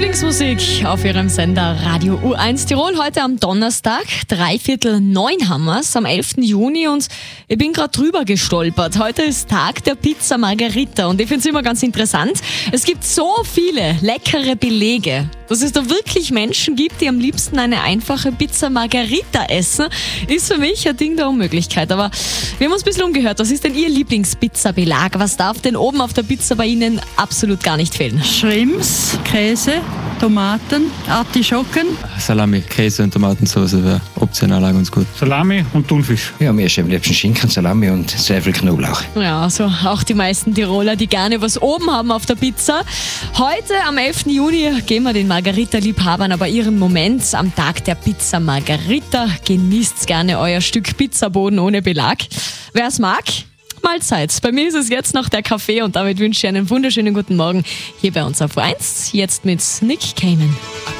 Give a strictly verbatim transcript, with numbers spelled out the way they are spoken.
Lieblingsmusik auf ihrem Sender Radio U eins Tirol. Heute am Donnerstag, dreiviertel neun haben wir's, am elften Juni, und ich bin gerade drüber gestolpert. Heute ist Tag der Pizza Margherita und ich finde es immer ganz interessant. Es gibt so viele leckere Belege, dass es da wirklich Menschen gibt, die am liebsten eine einfache Pizza Margherita essen, ist für mich ein Ding der Unmöglichkeit. Aber wir haben uns ein bisschen umgehört. Was ist denn Ihr Lieblingspizza-Belag? Was darf denn oben auf der Pizza bei Ihnen absolut gar nicht fehlen? Shrimps, Käse, Tomaten, Artischocken. Salami, Käse und Tomatensauce wäre optional auch ganz gut. Salami und Thunfisch. Ja, mir ist am liebsten Schinken, Salami und sehr viel Knoblauch. Ja, also auch die meisten Tiroler, die gerne was oben haben auf der Pizza. Heute am elften Juni geben wir den Margherita-Liebhabern aber ihren Moment am Tag der Pizza Margherita. Genießt gerne euer Stück Pizzaboden ohne Belag. Wer es mag, Mahlzeit. Bei mir ist es jetzt noch der Kaffee und damit wünsche ich einen wunderschönen guten Morgen hier bei uns auf U eins. Jetzt mit Nick Cayman.